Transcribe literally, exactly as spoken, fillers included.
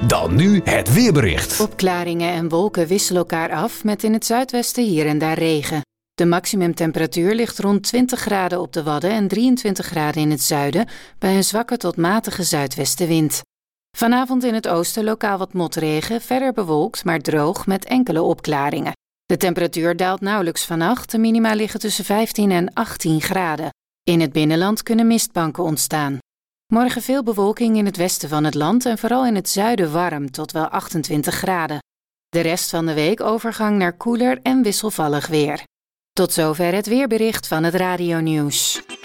Dan nu het weerbericht. Opklaringen en wolken wisselen elkaar af met in het zuidwesten hier en daar regen. De maximumtemperatuur ligt rond twintig graden op de Wadden en drieëntwintig graden in het zuiden bij een zwakke tot matige zuidwestenwind. Vanavond in het oosten lokaal wat motregen, verder bewolkt maar droog met enkele opklaringen. De temperatuur daalt nauwelijks vannacht, de minima liggen tussen vijftien en achttien graden. In het binnenland kunnen mistbanken ontstaan. Morgen veel bewolking in het westen van het land en vooral in het zuiden warm tot wel achtentwintig graden. De rest van de week overgang naar koeler en wisselvallig weer. Tot zover het weerbericht van het Radio Nieuws.